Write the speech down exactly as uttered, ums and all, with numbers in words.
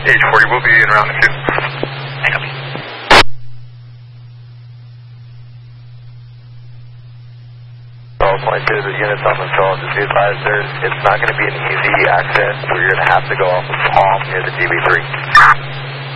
H forty will be in around the two. Hang up. twelve point two, the unit's on the phone. Just be advised, there's, it's not going to be an easy access. We're going to have to go off the palm near the D B three.